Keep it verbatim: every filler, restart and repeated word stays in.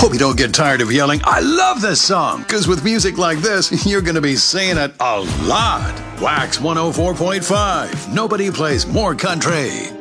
Hope you don't get tired of yelling, I love this song, because with music like this, you're going to be saying it a lot. Wax one oh four point five. Nobody plays more country.